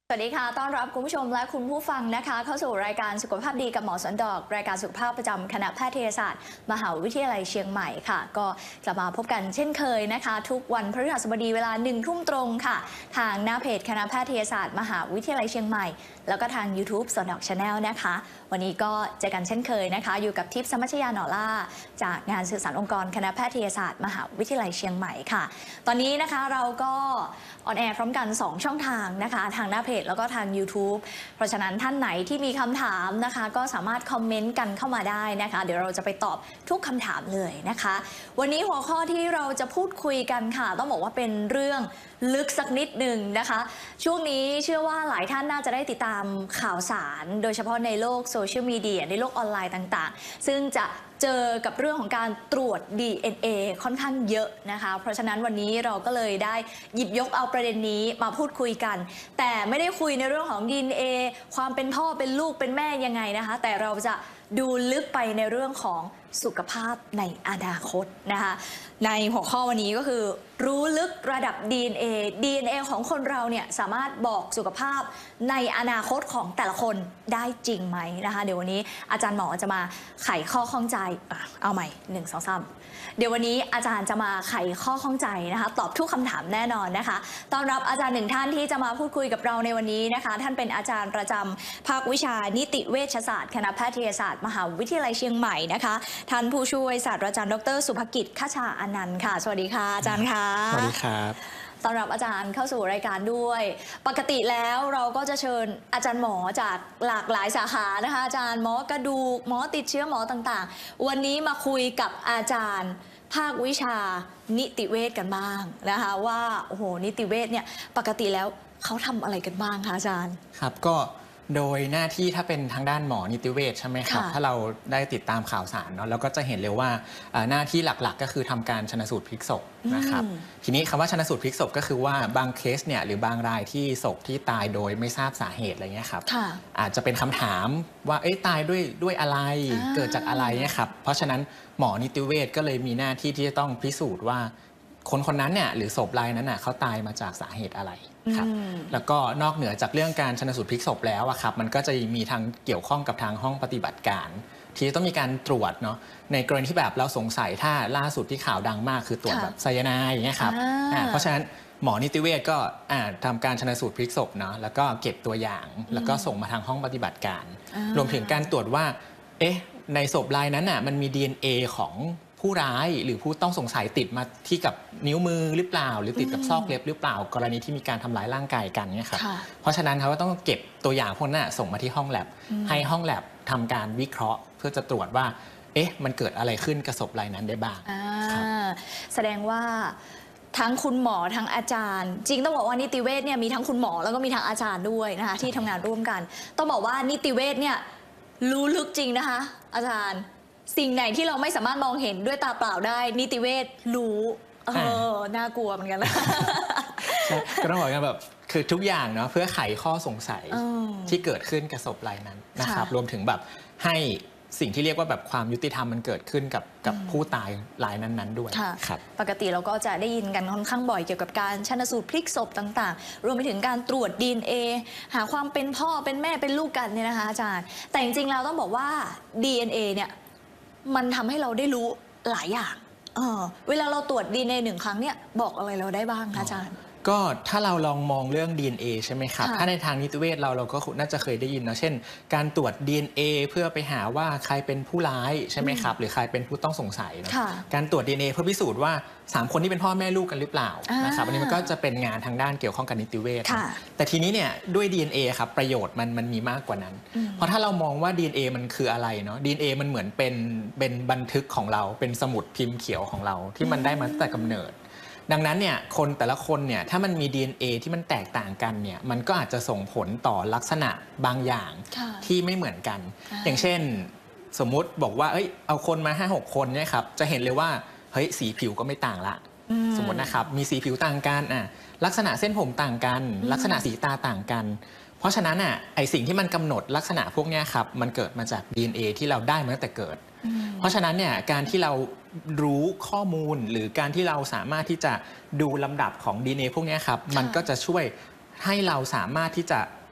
สวัสดีค่ะต้อนรับคุณผู้ชมและคุณผู้ฟังนะคะเข้าสู่รายการสุขภาพดีกับหมอสันดอกรายการสุขภาพประจำคณะแพทยศาสตร์มหาวิทยาลัยเชียงใหม่ค่ะก็จะมาพบกันเช่นเคยนะคะทุกวันพฤหัสบดีเวลา1 ทุ่มตรงค่ะทางหน้าเพจคณะแพทยศาสตร์มหาวิทยาลัยเชียงใหม่แล้วก็ทาง YouTube สันดอก Channel นะคะวันนี้ก็เจอกันเช่นเคยนะคะอยู่กับทิพย์สมัชยาหน่อล่าจากงานสื่อสารองค์กรคณะแพทยศาสตร์มหาวิทยาลัยเชียงใหม่ค่ะตอนนี้นะคะเราก็ออนแอร์พร้อมกัน2ช่องทางนะคะทางหน้าเพจแล้วก็ทาง YouTube เพราะฉะนั้นท่านไหนที่มีคำถามนะคะก็สามารถคอมเมนต์กันเข้ามาได้นะคะเดี๋ยวเราจะไปตอบทุกคำถามเลยนะคะวันนี้หัวข้อที่เราจะพูดคุยกันค่ะต้องบอกว่าเป็นเรื่องลึกสักนิดหนึ่งนะคะช่วงนี้เชื่อว่าหลายท่านน่าจะได้ติดตามข่าวสารโดยเฉพาะในโลกโซเชียลมีเดียในโลกออนไลน์ต่างๆซึ่งจะเจอกับเรื่องของการตรวจ DNA ค่อนข้างเยอะนะคะเพราะฉะนั้นวันนี้เราก็เลยได้หยิบยกเอาประเด็นนี้มาพูดคุยกันแต่ไม่ได้คุยในเรื่องของ DNA ความเป็นพ่อเป็นลูกเป็นแม่ยังไงนะคะแต่เราจะดูลึกไปในเรื่องของสุขภาพในอนาคตนะคะในหัวข้อวันนี้ก็คือรู้ลึกระดับ DNA ของคนเราเนี่ยสามารถบอกสุขภาพในอนาคตของแต่ละคนได้จริงไหมนะคะเดี๋ยววันนี้อาจารย์หมอจะมาไขข้อข้องใจเอาใหม่1 2 3เดี๋ยววันนี้อาจารย์จะมาไขข้อข้องใจนะคะตอบทุกคำถามแน่นอนนะคะต้อนรับอาจารย์1 ท่านที่จะมาพูดคุยกับเราในวันนี้นะคะท่านเป็นอาจารย์ประจำภาควิชานิติเวชศาสตร์คณะแพทยศาสตร์มหาวิทยาลัยเชียงใหม่นะคะท่านผู้ช่วยศาสตราจารย์ดร.สุภกิจ คชาอนันต์ค่ะสวัสดีค่ะอาจารย์ค่ะสวัสดีครับต้อนรับอาจารย์เข้าสู่รายการด้วยปกติแล้วเราก็จะเชิญอาจารย์หมอจากหลากหลายสาขานะคะอาจารย์หมอกระดูกหมอติดเชื้อหมอต่างๆวันนี้มาคุยกับอาจารย์ภาควิชานิติเวชกันบ้างนะคะว่าโอ้โหนิติเวชเนี่ยปกติแล้วเขาทำอะไรกันบ้างคะอาจารย์ครับก็โดยหน้าที่ถ้าเป็นทางด้านหมอนิติเวชใช่ไหมครับถ้าเราได้ติดตามข่าวสารเนาะเราก็จะเห็นเลยว่าหน้าที่หลักๆก็คือทำการชันสูตรพลิกศพนะครับทีนี้คำว่าชันสูตรพลิกศพก็คือว่าบางเคสเนี่ยหรือบางรายที่ศพที่ตายโดยไม่ทราบสาเหตุอะไรเงี้ยครับอาจจะเป็นคำถามว่าตายด้วยอะไรเกิดจากอะไรเนี่ยครับเพราะฉะนั้นหมอนิติเวชก็เลยมีหน้าที่ที่จะต้องพิสูจน์ว่าคนนั้นเนี่ยหรือศพรายนั้นน่ะเขาตายมาจากสาเหตุอะไรครับแล้วก็นอกเหนือจากเรื่องการชันสูตรพลิกศพแล้วอะครับมันก็จะมีทางเกี่ยวข้องกับทางห้องปฏิบัติการที่ต้องมีการตรวจเนาะในกรณีที่แบบเราสงสัยถ้าล่าสุดที่ข่าวดังมากคือตรวจแบบไซยาไนด์อย่างเงี้ยครับเพราะฉะนั้นหมอนิติเวชก็ทำการชันสูตรพลิกศพเนาะแล้วก็เก็บตัวอย่างแล้วก็ส่งมาทางห้องปฏิบัติการรวมถึงการตรวจว่าในศพรายนั้นน่ะมันมี DNA ของผู้ร้ายหรือผู้ต้องสงสัยติดมาที่กับนิ้วมือหรือเปล่าหรือติดกับซอกเล็บหรือเปล่ากรณีที่มีการทำร้ายร่างกายกันเนี่ยครับเพราะฉะนั้นเขาก็ต้องเก็บตัวอย่างพวกนั้นส่งมาที่ห้องแลบให้ห้องแลบทำการวิเคราะห์เพื่อจะตรวจว่ามันเกิดอะไรขึ้นกับศพรายนั้นได้บ้างแสดงว่าทั้งคุณหมอทั้งอาจารย์จริงต้องบอกว่านิติเวชเนี่ยมีทั้งคุณหมอแล้วก็มีทั้งอาจารย์ด้วยนะคะที่ทำงานร่วมกันต้องบอกว่านิติเวชเนี่ยรู้ลึกจริงนะคะอาจารย์สิ่งไหนที่เราไม่สามารถมองเห็นด้วยตาเปล่าได้นิติเวชรู้น่ากลัวเหมือนกันนะก็ต้องบอกกันแบบคือทุกอย่างเนาะเพื่อไขข้อสงสัยที่เกิดขึ้นกับศพรายนั้นนะครับรวมถึงแบบให้สิ่งที่เรียกว่าแบบความยุติธรรมมันเกิดขึ้นกับผู้ตายรายนั้นๆด้วยครับปกติเราก็จะได้ยินกันค่อนข้างบ่อยเกี่ยวกับการชันสูตรพลิกศพต่างๆรวมไปถึงการตรวจ DNA หาความเป็นพ่อเป็นแม่เป็นลูกกันเนี่ยนะคะอาจารย์แต่จริงๆเราต้องบอกว่า DNA เนี่ยมันทำให้เราได้รู้หลายอย่างเวลาเราตรวจ DNA 1 ครั้งเนี่ยบอกอะไรเราได้บ้างคะอาจารย์ก็ถ้าเราลองมองเรื่อง DNA ใช่ไหมครับถ้าในทางนิติเวชเราก็น่าจะเคยได้ยินนะเช่นการตรวจ DNA เพื่อไปหาว่าใครเป็นผู้ร้ายใช่ไหมครับหรือใครเป็นผู้ต้องสงสัยนะการตรวจ DNA เพื่อพิสูจน์ว่า3 คนที่เป็นพ่อแม่ลูกกันหรือเปล่านะครับอันนี้มันก็จะเป็นงานทางด้านเกี่ยวข้องกับนิติเวชแต่ทีนี้เนี่ยด้วย DNA ครับประโยชน์มันมีมากกว่านั้นเพราะถ้าเรามองว่า DNA มันคืออะไรเนาะ DNA มันเหมือนเป็นบันทึกของเราเป็นสมุดพิมพ์เขียวของเราที่มันได้มาตั้งแต่กำเนิดดังนั้นเนี่ยคนแต่ละคนเนี่ยถ้ามันมี DNA ที่มันแตกต่างกันเนี่ยมันก็อาจจะส่งผลต่อลักษณะบางอย่างที่ไม่เหมือนกันอย่างเช่นสมมุติบอกว่าเอาคนมา 5-6 คนเนี่ยครับจะเห็นเลยว่าสีผิวก็ไม่ต่างละสมมตินะครับมีสีผิวต่างกันลักษณะเส้นผมต่างกันลักษณะสีตาต่างกันเพราะฉะนั้นไอสิ่งที่มันกำหนดลักษณะพวกนี้ครับมันเกิดมาจาก DNA ที่เราได้มาตั้งแต่เกิดเพราะฉะนั้นเนี่ยการที่เรารู้ข้อมูลหรือการที่เราสามารถที่จะดูลำดับของ DNA พวกนี้ครับมันก็จะช่วย ให้เราสามารถที่จะ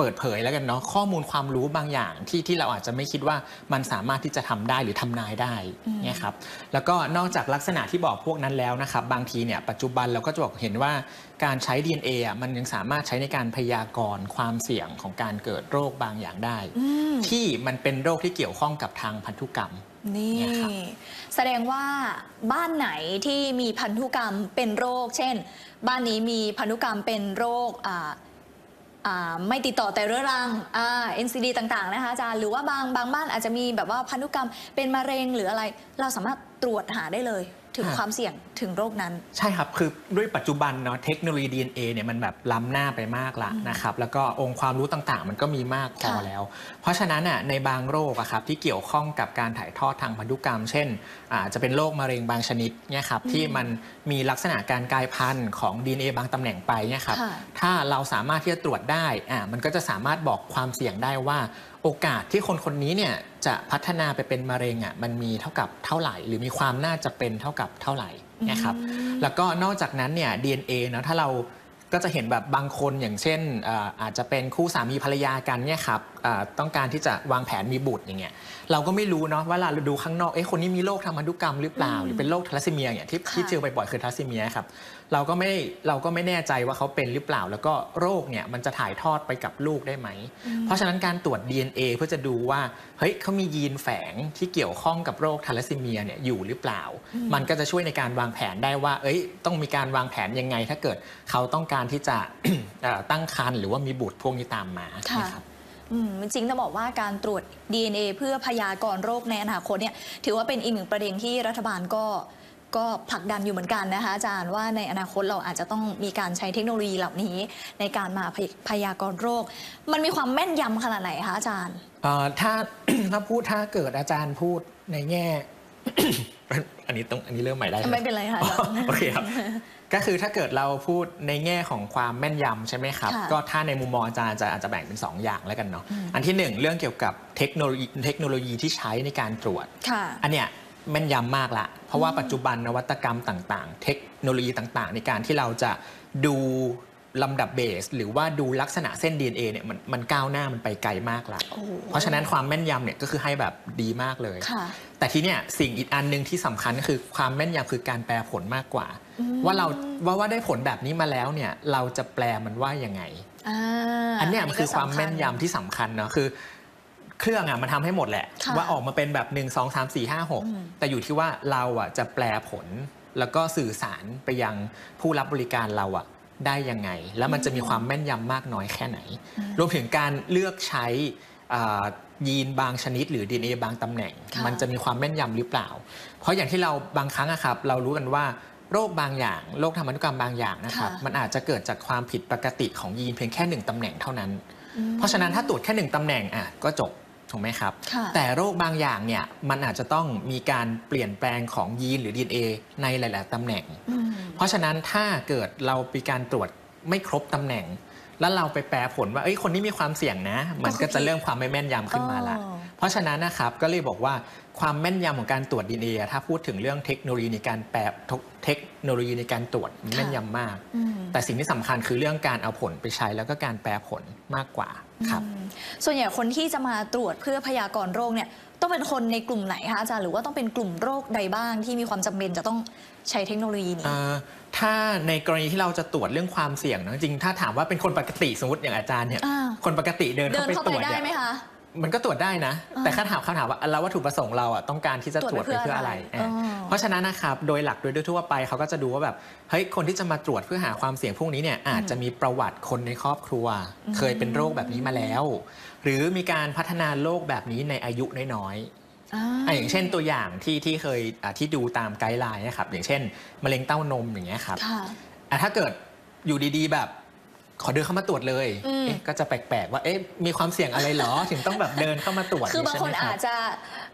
เปิดเผยแล้วกันเนาะข้อมูลความรู้บางอย่างที่เราอาจจะไม่คิดว่ามันสามารถที่จะทำได้หรือทำนายได้เนี่ยครับแล้วก็นอกจากลักษณะที่บอกพวกนั้นแล้วนะครับบางทีเนี่ยปัจจุบันเราก็จะบอกเห็นว่าการใช้ DNA อ่ะมันยังสามารถใช้ในการพยากรณ์ความเสี่ยงของการเกิดโรคบางอย่างได้ที่มันเป็นโรคที่เกี่ยวข้องกับทางพันธุกรรมนี่แสดงว่าบ้านไหนที่มีพันธุกรรมเป็นโรคเช่นบ้านนี้มีพันธุกรรมเป็นโรคไม่ติดต่อแต่เรื้อรังNCD ต่างๆนะคะอาจารย์หรือว่าบางบ้านอาจจะมีแบบว่าพันธุกรรมเป็นมะเร็งหรืออะไรเราสามารถตรวจหาได้เลยถึงความเสี่ยงถึงโรคนั้นใช่ครับคือด้วยปัจจุบันเนาะเทคโนโลยี DNA เนี่ยมันแบบล้ำหน้าไปมากละนะครับแล้วก็องค์ความรู้ต่างๆมันก็มีมากพอแล้วเพราะฉะนั้นในบางโรคครับที่เกี่ยวข้องกับการถ่ายทอดทางพันธุกรรมเช่นจะเป็นโรคมะเร็งบางชนิดเนี่ยครับที่มันมีลักษณะการกลายพันธุ์ของ DNA บางตำแหน่งไปเนี่ยครับถ้าเราสามารถที่จะตรวจได้มันก็จะสามารถบอกความเสี่ยงได้ว่าโอกาสที่คนนี้เนี่ยจะพัฒนาไปเป็นมะเร็งมันมีเท่ากับเท่าไหร่หรือมีความน่าจะเป็นเท่ากับเท่าไหร่นะครับแล้วก็นอกจากนั้นเนี่ย DNA เนาะถ้าเราก็จะเห็นแบบบางคนอย่างเช่นอาจจะเป็นคู่สามีภรรยากันเนี่ยครับต้องการที่จะวางแผนมีบุตรอย่างเงี้ยเราก็ไม่รู้เนาะว่าเราดูข้างนอกคนนี้มีโรคทางพันธุกรรมหรือเปล่าหรือเป็นโรคทาลัสซีเมียอย่างที่เจอบ่อยๆคือทาลัสซีเมียครับเราก็ไม่แน่ใจว่าเขาเป็นหรือเปล่าแล้วก็โรคเนี่ยมันจะถ่ายทอดไปกับลูกได้ไหมเพราะฉะนั้นการตรวจ DNA เพื่อจะดูว่าเฮ้ยเขามียีนแฝงที่เกี่ยวข้องกับโรคทาลัสซีเมียเนี่ยอยู่หรือเปล่ามันก็จะช่วยในการวางแผนได้ว่าต้องมีการวางแผนยังไงถ้าเกิดเขาต้องการที่จะตั้งครรภ์หรือว่ามีบุตรพวกนี้ตามมานะครับจริงจะบอกว่าการตรวจ DNA เพื่อพยากรณ์โรคในอนาคตเนี่ยถือว่าเป็นอีกหนึ่งประเด็นที่รัฐบาลก็ผลักดันอยู่เหมือนกันนะคะอาจารย์ว่าในอนาคตเราอาจจะต้องมีการใช้เทคโนโลยีเหล่านี้ในการมาพยากรณ์โรคมันมีความแม่นยำขนาดไหนคะอาจารย์ถ้า ถ้าเกิดอาจารย์พูดในแง่ อันนี้เริ่มใหม่ได้ไม่เป็นไรค่ะโอเคครับก็คือถ้าเกิดเราพูดในแง่ของความแม่นยำใช่ไหมครับก็ถ้าในมุมมองอาจารย์อาจจะแบ่งเป็น2อย่างแล้วกันเนาะอันที่1เรื่องเกี่ยวกับเทคโนโลยีที่ใช้ในการตรวจอันเนี้ยแม่นยำมากละเพราะว่าปัจจุบันนวัตกรรมต่างๆเทคโนโลยีต่างๆในการที่เราจะดูลำดับเบสหรือว่าดูลักษณะเส้น DNA เนี่ยมันก้าวหน้ามันไปไกลมากละเพราะฉะนั้นความแม่นยำเนี่ยก็คือให้แบบดีมากเลยแต่ทีเนี้ยสิ่งอีกอันนึงที่สำคัญก็คือความแม่นยำคือการแปลผลมากกว่าว่าได้ผลแบบนี้มาแล้วเนี่ยเราจะแปลมันว่ายังไงอันเนี้ยมันคือความแม่นยำที่สำคัญเนาะคือเครื่องมันทำให้หมดแหละว่าออกมาเป็นแบบ1 2 3 4 5 6แต่อยู่ที่ว่าเราจะแปลผลแล้วก็สื่อสารไปยังผู้รับบริการเราได้ยังไงแล้วมันจะมีความแม่นยำมากน้อยแค่ไหนรวมถึงการเลือกใช้ยีนบางชนิดหรือ DNA บางตำแหน่งมันจะมีความแม่นยำหรือเปล่าเพราะอย่างที่เราบางครั้งครับเรารู้กันว่าโรคบางอย่างโรคทางพันธุกรรมบางอย่างนะครับมันอาจจะเกิดจากความผิดปกติของยีนเพียงแค่1ตำแหน่งเท่านั้นเพราะฉะนั้นถ้าตรวจแค่1ตำแหน่งก็จบถูกไหมครับแต่โรคบางอย่างเนี่ยมันอาจจะต้องมีการเปลี่ยนแปลงของยีนหรือ DNA ในหลายๆตำแหน่งเพราะฉะนั้นถ้าเกิดเรามีการตรวจไม่ครบตำแหน่งแล้วเราไปแปลผลว่าคนนี้มีความเสี่ยงนะมันก็จะเริ่มความไม่แม่นยำขึ้นมาละเพราะฉะนั้นนะครับก็เลยบอกว่าความแม่นยำของการตรวจ DNA ถ้าพูดถึงเรื่องเทคโนโลยีในการแปลเทคโนโลยีในการตรวจแม่นยำมากแต่สิ่งที่สำคัญคือเรื่องการเอาผลไปใช้แล้วก็การแปลผลมากกว่าครับส่วนใหญ่คนที่จะมาตรวจเพื่อพยากรณ์โรคเนี่ยต้องเป็นคนในกลุ่มไหนคะอาจารย์หรือว่าต้องเป็นกลุ่มโรคใดบ้างที่มีความจำเป็นจะต้องใช้เทคโนโลยีนี้ถ้าในกรณีที่เราจะตรวจเรื่องความเสี่ยงนะจริงถ้าถามว่าเป็นคนปกติสมมติอย่างอาจารย์เนี่ยคนปกติเดินเข้าไปตรวจได้ไหมคะมันก็ตรวจได้นะแต่คำถามว่าแล้ววัตถุประสงค์เราต้องการที่จะตรวจไปเพื่ออะไรเพราะฉะนั้นนะครับโดยหลักโดยทั่วไปเขาก็จะดูว่าแบบเฮ้ยคนที่จะมาตรวจเพื่อหาความเสี่ยงพวกนี้เนี่ยอาจจะมีประวัติคนในครอบครัวเคยเป็นโรคแบบนี้มาแล้วหรือมีการพัฒนาโรคแบบนี้ในอายุน้อยอย่างเช่นตัวอย่างที่เคยที่ดูตามไกด์ไลน์นะครับอย่างเช่นมะเร็งเต้านมอย่างเงี้ยครับถ้าเกิดอยู่ดีๆแบบขอเดินเข้ามาตรวจเลยก็จะแปลกๆว่ามีความเสี่ยงอะไรหรอถึงต้องแบบเดินเข้ามาตรวจคือบางคนอาจจะ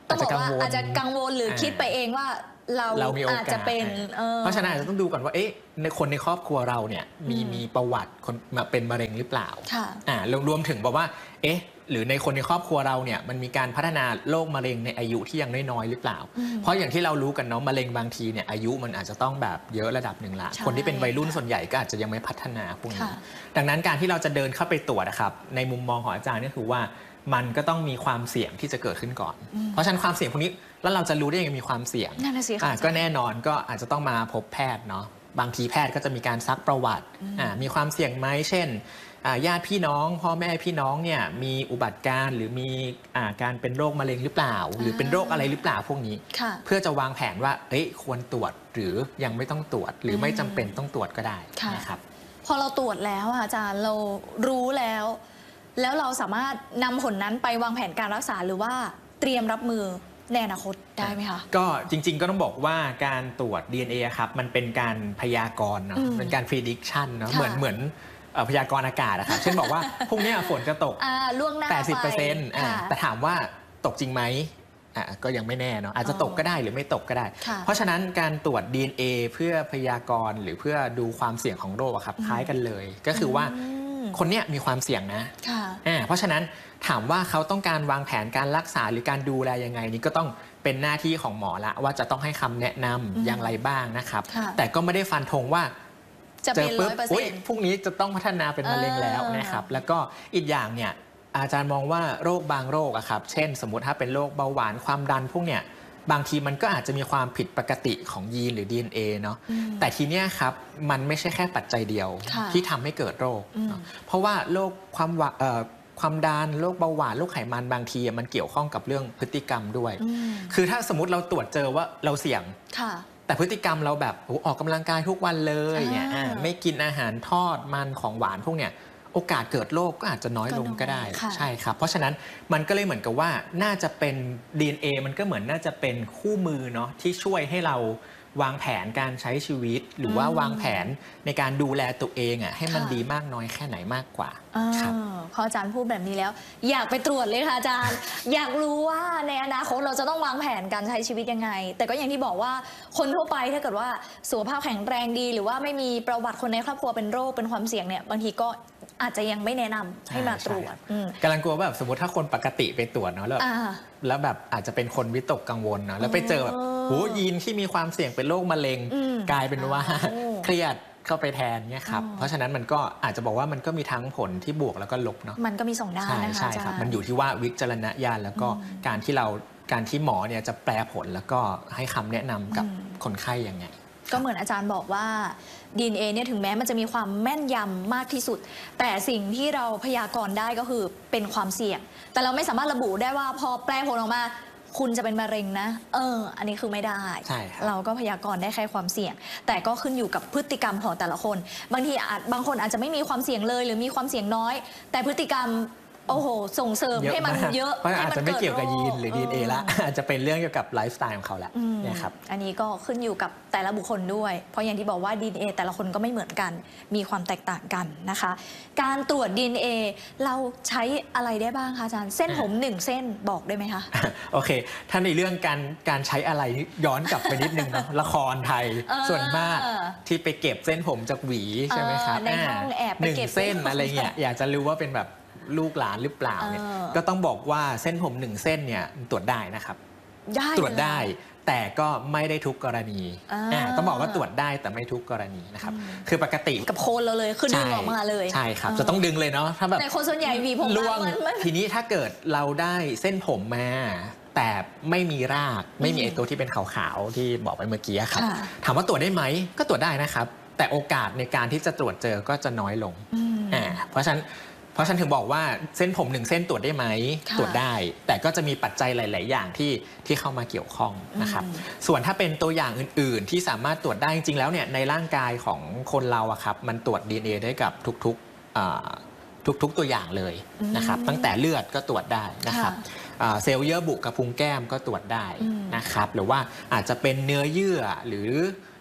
ต้องบอกว่าอาจจะกังวลหรือคิดไปเองว่าเรามีโอกาสอาจจะเป็นเพราะฉะนั้นอาจจะต้องดูก่อนว่าในคนในครอบครัวเราเนี่ยมีประวัติคนมาเป็นมะเร็งหรือเปล่าารวมถึงบอกว่าหรือในคนในครอบครัวเราเนี่ยมันมีการพัฒนาโรคมะเร็งในอายุที่ยังน้อยๆหรือเปล่าเพราะอย่างที่เรารู้กันเนาะมะเร็งบางทีเนี่ยอายุมันอาจจะต้องแบบเยอะระดับหนึ่งละคนที่เป็นวัยรุ่นส่วนใหญ่ก็อาจจะยังไม่พัฒนาพวกนี้ดังนั้นการที่เราจะเดินเข้าไปตรวจนะครับในมุมมองของอาจารย์นี่คือว่ามันก็ต้องมีความเสี่ยงที่จะเกิดขึ้นก่อนเพราะฉะนั้นความเสี่ยงพวกนี้แล้วเราจะรู้ได้ยังไงมีความเสี่ยงก็แน่นอนก็อาจจะต้องมาพบแพทย์เนาะบางทีแพทย์ก็จะมีการซักประวัติมีความเสี่ยงไหมเช่นญาติพี่น้องพ่อแม่พี่น้องเนี่ยมีอุบัติการหรือมีการเป็นโรคมะเร็งหรือเปล่าหรือเป็นโรคอะไรหรือเปล่าพวกนี้เพื่อจะวางแผนว่าควรตรวจหรือยังไม่ต้องตรวจหรือไม่จำเป็นต้องตรวจก็ได้นะครับพอเราตรวจแล้วอาจารย์เรารู้แล้วเราสามารถนำผลนั้นไปวางแผนการรักษาหรือว่าเตรียมรับมือในอนาคตได้ไหมคะก็จริงๆก็ต้องบอกว่าการตรวจ DNA ครับมันเป็นการพยากรณ์เนาะเป็นการ prediction เนาะเหมือนพยากรณ์อากาศนะครับเช่นบอกว่าพรุ่งนี้ฝนจะตกล่วงหน้า 80% แต่ถามว่าตกจริงไหมก็ยังไม่แน่เนาะอาจจะตกก็ได้หรือไม่ตกก็ได้เพราะฉะนั้นการตรวจ DNA เพื่อพยากรณ์หรือเพื่อดูความเสี่ยงของโรคครับคล้ายกันเลยก็คือว่าคนเนี้ยมีความเสี่ยงนะเพราะฉะนั้นถามว่าเขาต้องการวางแผนการรักษาหรือการดูแลยังไงนี่ก็ต้องเป็นหน้าที่ของหมอละว่าจะต้องให้คำแนะนำอย่างไรบ้างนะครับแต่ก็ไม่ได้ฟันธงว่าจะเป็น100% พรุ่งนี้จะต้องพัฒนาเป็นมะเร็งแล้วนะครับแล้วก็อีกอย่างเนี่ยอาจารย์มองว่าโรคบางโรคอะครับเช่นสมมติถ้าเป็นโรคเบาหวานความดันพวกเนี่ยบางทีมันก็อาจจะมีความผิดปกติของยีนหรือ DNA เนาะแต่ทีเนี้ยครับมันไม่ใช่แค่ปัจจัยเดียวที่ทำให้เกิดโรคเพราะว่าโรคความดันโรคเบาหวานโรคไขมันบางทีมันเกี่ยวข้องกับเรื่องพฤติกรรมด้วยคือถ้าสมมติเราตรวจเจอว่าเราเสี่ยงแต่พฤติกรรมเราแบบออกกำลังกายทุกวันเลยเนี่ยไม่กินอาหารทอดมันของหวานพวกเนี่ยโอกาสเกิดโรคก็อาจจะน้อยลงก็ได้ใช่ครับเพราะฉะนั้นมันก็เลยเหมือนกับว่าน่าจะเป็น DNA มันก็เหมือนน่าจะเป็นคู่มือเนาะที่ช่วยให้เราวางแผนการใช้ชีวิตหรือว่าวางแผนในการดูแลตัวเองให้มันดีมากน้อยแค่ไหนมากกว่าครับพออาจารย์พูดแบบนี้แล้วอยากไปตรวจเลยค่ะอาจารย์ อยากรู้ว่าในอนาคตเราจะต้องวางแผนการใช้ชีวิตยังไงแต่ก็อย่างที่บอกว่าคนทั่วไปถ้าเกิดว่าสุขภาพแข็งแรงดีหรือว่าไม่มีประวัติคนในครอบครัวเป็นโรคเป็นความเสี่ยงเนี่ยบางทีก็อาจจะยังไม่แนะนำให้มาตรวจกำลังกลัวแบบสมมติถ้าคนปกติไปตรวจเนาะแล้วแบบอาจจะเป็นคนวิตกกังวลเนาะแล้วไปเจอแบบยีนที่มีความเสี่ยงเป็นโรคมะเร็งกลายเป็นว่าเครียดเข้าไปแทนเนี่ยครับเพราะฉะนั้นมันก็อาจจะบอกว่ามันก็มีทั้งผลที่บวกแล้วก็ลบเนาะมันก็มีสองด้านนะคะใช่ครับมันอยู่ที่ว่าวิจารณญาณแล้วก็การที่หมอเนี่ยจะแปลผลแล้วก็ให้คำแนะนำกับคนไข้ยังไงก็เหมือนอาจารย์บอกว่า DNA เนี่ยถึงแม้มันจะมีความแม่นยำมากที่สุดแต่สิ่งที่เราพยากรณ์ได้ก็คือเป็นความเสี่ยงแต่เราไม่สามารถระบุได้ว่าพอแปลผลออกมาคุณจะเป็นมะเร็งนะอันนี้คือไม่ได้เราก็พยากรณ์ได้แค่ความเสี่ยงแต่ก็ขึ้นอยู่กับพฤติกรรมของแต่ละคนบางคนอาจจะไม่มีความเสี่ยงเลยหรือมีความเสี่ยงน้อยแต่พฤติกรรมส่งเสริมให้มันเยอะเพราะอาจจะไม่เกี่ยวกับยีนหรือ DNA ละอาจจะเป็นเรื่องเกี่ยวกับไลฟ์สไตล์ของเขาแหละนะครับอันนี้ก็ขึ้นอยู่กับแต่ละบุคคลด้วยเพราะอย่างที่บอกว่า DNA แต่ละคนก็ไม่เหมือนกันมีความแตกต่างกันนะคะการตรวจ DNA เราใช้อะไรได้บ้างคะอาจารย์เส้นผม1เส้นบอกได้ไหมคะโอเคถ้าในเรื่องการใช้อะไรย้อนกลับไปนิดนึงนะละครไทยส่วนมากที่ไปเก็บเส้นผมจากหวีใช่ไหมครับในห้องแอบไปเก็บเส้นอะไรเงี้ยอยากจะรู้ว่าเป็นแบบลูกหลานหรือเปล่าเนี่ยก็ต้องบอกว่าเส้นผม1เส้นเนี่ยตรวจได้นะครับตรวจได้แต่ก็ไม่ได้ทุกกรณีต้องบอกว่าตรวจได้แต่ไม่ทุกกรณีนะครับคือปกติกับโคนเราเลยคือดึงออกมาเลยใช่ครับจะต้องดึงเลยเนาะถ้าแบบแต่คนส่วนใหญ่หวีผมล่วงทีนี้ถ้าเกิดเราได้เส้นผมมาแต่ไม่มีรากไม่มีไอตัวที่เป็นขาวๆที่บอกไปเมื่อกี้ครับถามว่าตรวจได้ไหมก็ตรวจได้นะครับแต่โอกาสในการที่จะตรวจเจอก็จะน้อยลงเพราะฉะนั้นถึงบอกว่าเส้นผม1เส้นตรวจได้ไหมตรวจได้แต่ก็จะมีปัจจัยหลายๆอย่างที่เข้ามาเกี่ยวข้องนะครับส่วนถ้าเป็นตัวอย่างอื่นๆที่สามารถตรวจได้จริงๆแล้วเนี่ยในร่างกายของคนเราอะครับมันตรวจ DNA ได้กับทุกตัวอย่างเลยนะครับตั้งแต่เลือดก็ตรวจได้นะครับเซลล์เยื่อบุกระพุ้งแก้มก็ตรวจได้นะครับหรือว่าอาจจะเป็นเนื้อเยื่อหรือ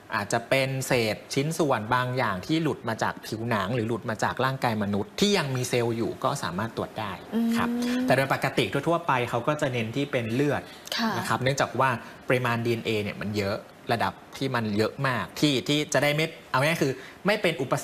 อาจจะเป็นเศษชิ้นส่วนบางอย่างที่หลุดมาจากผิวหนังหรือหลุดมาจากร่างกายมนุษย์ที่ยังมีเซลล์อยู่ก็สามารถตรวจได้ครับแต่โดยปกติทั่วๆไปเขาก็จะเน้นที่เป็นเลือดนะครับเนื่องจากว่าปริมาณ DNA เนี่ยมันเยอะระดับที่มันเยอะมากที่จะได้ไม่เอาง่ายๆคือไม่เป็นอุปสรรค